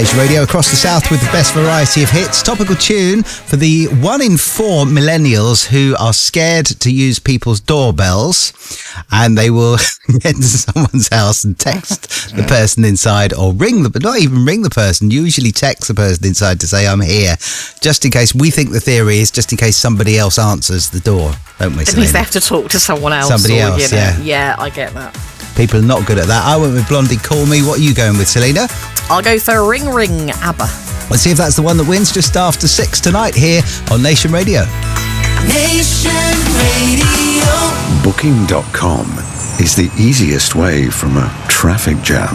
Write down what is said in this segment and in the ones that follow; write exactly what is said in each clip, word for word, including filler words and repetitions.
Radio across the south with the best variety of hits. Topical tune for the one in four millennials who are scared to use people's doorbells, and they will get to someone's house and text the person inside, or ring the, but not even ring the person, usually text the person inside to say, I'm here, just in case. We think the theory is just in case somebody else answers the door, don't we, At least they have to talk to someone else. Somebody or, else, you know, yeah. Yeah, I get that. People are not good at that. I went with Blondie, Call Me. What are you going with, Selena? I'll go for Ring Ring, ABBA. Let's see if that's the one that wins just after six tonight here on Nation Radio. Nation Radio. Booking dot com is the easiest way from a traffic jam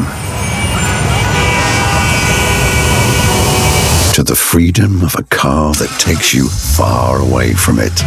to the freedom of a car that takes you far away from it.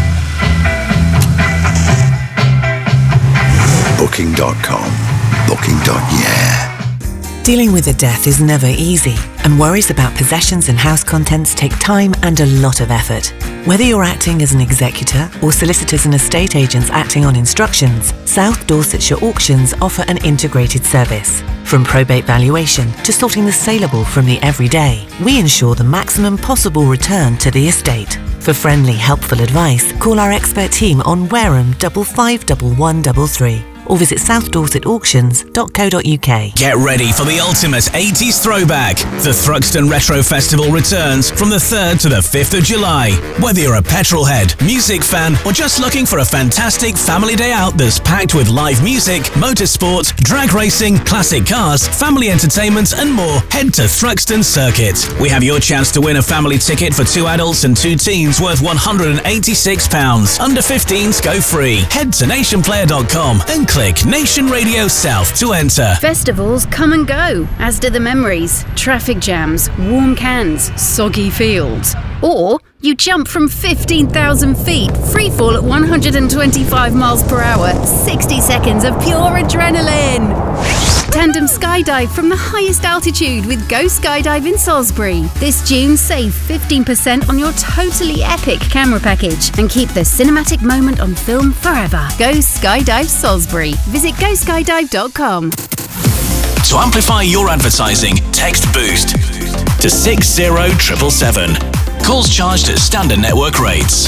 Booking dot com. Booking. Yeah. Dealing with a death is never easy, and worries about possessions and house contents take time and a lot of effort. Whether you're acting as an executor or solicitors and estate agents acting on instructions, South Dorsetshire Auctions offer an integrated service. From probate valuation to sorting the saleable from the everyday, we ensure the maximum possible return to the estate. For friendly, helpful advice, call our expert team on Wareham five five one one three three. Or visit south dorset auctions dot co dot uk. Get ready for the ultimate eighties throwback. The Thruxton Retro Festival returns from the third to the fifth of July. Whether you're a petrol head, music fan, or just looking for a fantastic family day out that's packed with live music, motorsport, drag racing, classic cars, family entertainment, and more, head to Thruxton Circuit. We have your chance to win a family ticket for two adults and two teens worth one hundred eighty-six pounds. Under fifteens go free. Head to nation player dot com and click Click Nation Radio South to enter. Festivals come and go, as do the memories, traffic jams, warm cans, soggy fields. Or you jump from fifteen thousand feet, free fall at one hundred twenty-five miles per hour, sixty seconds of pure adrenaline. Tandem skydive from the highest altitude with Go Skydive in Salisbury. This June, save fifteen percent on your totally epic camera package and keep the cinematic moment on film forever. Go Skydive Salisbury. Visit go skydive dot com. To amplify your advertising, text BOOST to six zero seven seven seven. Calls charged at standard network rates.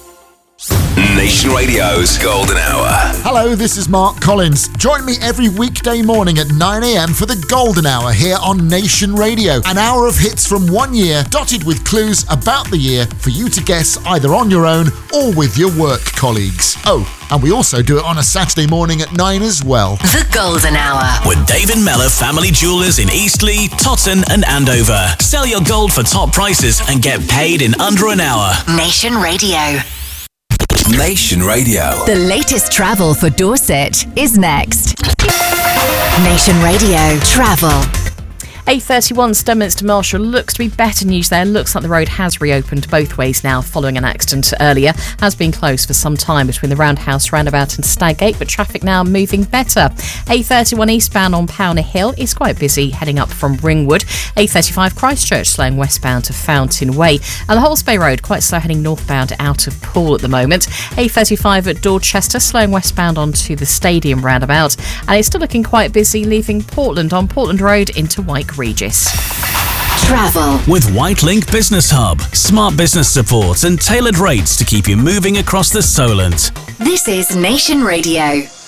Nation Radio's Golden Hour. Hello, this is Mark Collins. Join me every weekday morning at nine a.m. for the Golden Hour here on Nation Radio. An hour of hits from one year, dotted with clues about the year for you to guess either on your own or with your work colleagues. Oh, and we also do it on a Saturday morning at nine as well. The Golden Hour. With David Mellor Family Jewellers in Eastleigh, Totton and Andover. Sell your gold for top prices and get paid in under an hour. Nation Radio. Nation Radio. The latest travel for Dorset is next. Nation Radio Travel. A thirty-one Stonminster Marshall looks to be better news there. Looks like the road has reopened both ways now following an accident earlier. Has been closed for some time between the Roundhouse roundabout and Staggate, but traffic now moving better. A thirty-one eastbound on Powney Hill is quite busy heading up from Ringwood. A thirty-five Christchurch slowing westbound to Fountain Way. And the Holles Bay Road quite slow heading northbound out of Poole at the moment. A thirty-five at Dorchester slowing westbound onto the Stadium roundabout. And it's still looking quite busy leaving Portland on Portland Road into White Regis. Travel. With Whitelink Business Hub. Smart business support and tailored rates to keep you moving across the Solent. This is Nation Radio.